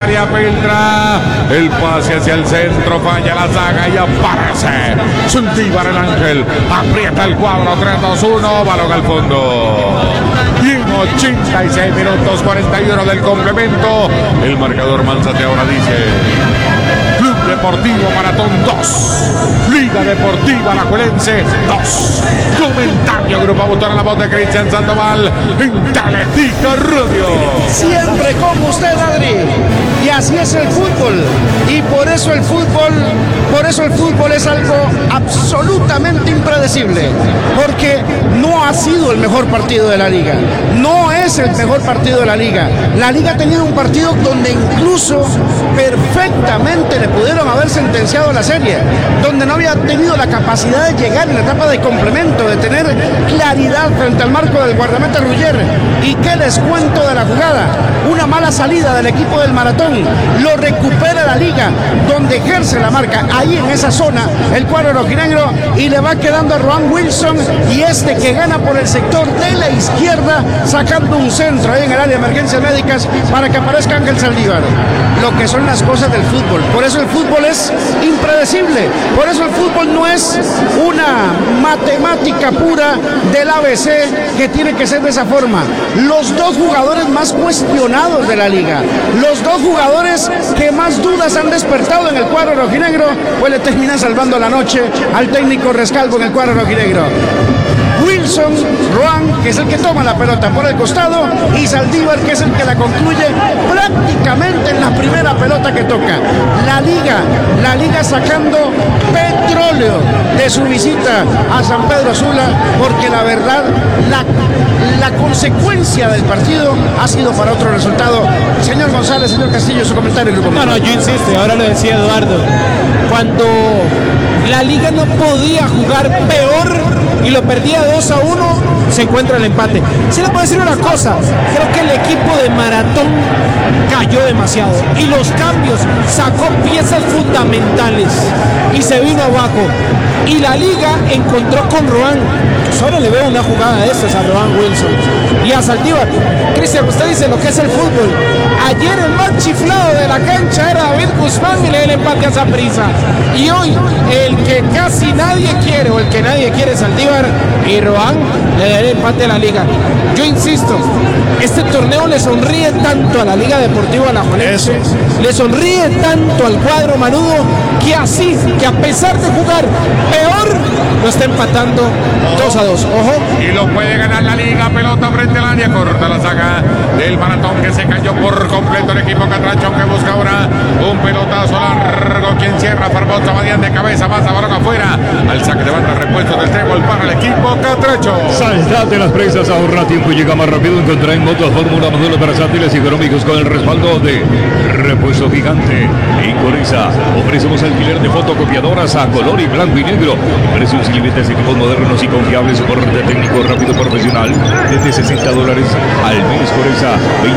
área, filtra el pase hacia el centro, falla la zaga y aparece Saldívar el Ángel, aprieta el cuadro, 3-2-1, balón al fondo. Y en 86 minutos 41 del complemento, el marcador Manzate ahora dice: Club Deportivo Maratón 2, Liga Deportiva Alajuelense 2. Comentario Grupo Botón, la voz de Cristian Sandoval en Teletica Radio. Siempre con usted, Adri. Y así es el fútbol. Y por eso el fútbol es algo absolutamente impredecible. Porque no ha sido el mejor partido de la liga. No es el mejor partido de la liga. La liga ha tenido un partido donde incluso perfectamente le pudieron haber sentenciado la serie, donde no había tenido la capacidad de llegar en la etapa de complemento, de tener claridad frente al marco del guardameta Rugger. Y qué les cuento de la jugada: una mala salida del equipo del Maratón, lo recupera la liga, donde ejerce la marca ahí en esa zona el cuadro rojinegro, y le va quedando a Roan Wilson, y este que gana por el sector de la izquierda, sacando un centro ahí en el área de emergencias médicas para que aparezca Ángel Saldívar. Lo que son las cosas del fútbol. Por eso el fútbol es impredecible, por eso el fútbol no es una matemática pura del ABC que tiene que ser de esa forma. Los dos jugadores más cuestionados de la liga, los dos jugadores que más dudas han despertado en el cuadro rojinegro, pues le terminan salvando la noche al técnico Rescalvo en el cuadro rojinegro. Wilson, Roan, que es el que toma la pelota por el costado, y Saldívar, que es el que la concluye prácticamente en la primera pelota que toca. La liga sacando petróleo de su visita a San Pedro Sula, porque la verdad, la consecuencia del partido ha sido para otro resultado. Señor González, señor Castillo, su comentario. No, yo insisto, ahora lo decía Eduardo, cuando la liga no podía jugar peor y lo perdía 2-1, se encuentra el empate. Sí le puedo decir una cosa, creo que el equipo de Maratón cayó demasiado, y los cambios, sacó piezas fundamentales y se vino abajo, y la liga encontró con Roan. Solo le veo una jugada de estas a Roan Wilson y a Saldívar. Cristian, usted dice lo que es el fútbol. Ayer el más chiflado de la cancha era David Guzmán y le da el empate a Saprissa, y hoy el que casi nadie quiere, o el que nadie quiere, Saldívar y Roan, le da el empate a la liga. Yo insisto, este torneo le sonríe tanto a la Liga Deportiva Alajuelense, le sonríe tanto al cuadro manudo, que a pesar de jugar peor, lo está empatando 2-2. Ojo. Y lo puede ganar la liga. Pelota frente al área, corta la saga del Maratón, que se cayó por completo el equipo Catracho, que busca ahora un pelotazo largo. Quien cierra, Farbosa, Badián de cabeza, pasa balón afuera. Al saque de banda, repuesto del trébol para el equipo Catracho. Saltate las presas, ahorra tiempo y llega más rápido. Encontrá en Moto Fórmula modelos versátiles y económicos con el respaldo de Repuesto Gigante. En Coriza ofrecemos alquiler de fotocopiadoras a color y blanco y negro. Precios sin límites, equipos modernos y confiables, soporte técnico rápido profesional desde $60 al mes. Coriza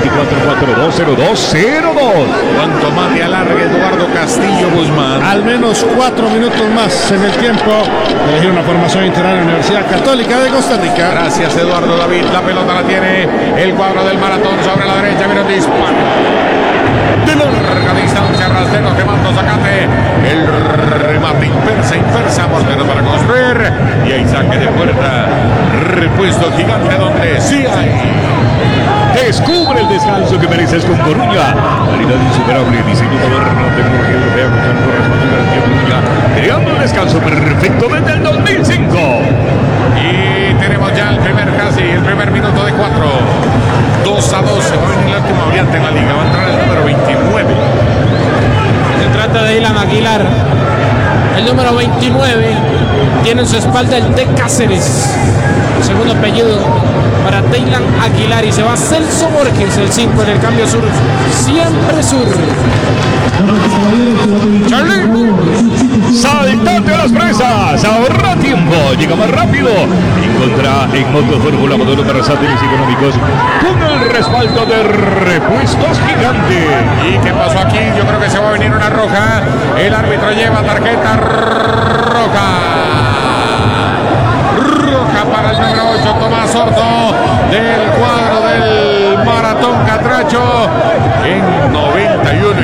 24420202. Cuanto más de alargue Eduardo Castillo Guzmán. Al menos 4 minutos más en el tiempo de elegir una formación integral en la Universidad Católica de Costa Rica. Gracias, Eduardo David. La pelota la tiene el cuadro del Maratón sobre la derecha. Viene un disparo de larga distancia, Rastero quemando Zacate. El remate inversa, Mortero para construir. Y hay saque de puerta. Repuesto Gigante, donde sí hay. Descubre el descanso que mereces con Coruña. Calidad insuperable, diseño moderno, tecnología europea, con respaldo y garantía Coruña, creando el descanso perfecto desde el 2005. Y tenemos ya el primer minuto de 4. 2-2, se va a venir la última variante en la liga. Va a entrar el número 29. Se trata de Ilan Aguilar. El número 29 tiene en su espalda el de Cáceres, el segundo apellido para Teilan Aguilar, y se va Celso Borges, el 5 en el cambio sur, siempre sur. Charlie, saltate a las presas, ahorra tiempo, llega más rápido. Encontrá en Moto Fórmula modelos versátiles y económicos con el respaldo de Repuestos Gigante. ¿Y qué pasó aquí? Yo creo que se va a venir una roja. El árbitro lleva tarjeta roja. Roja para el número 8, Tomás Sordo, del cuadro del Maratón Catracho, en 91.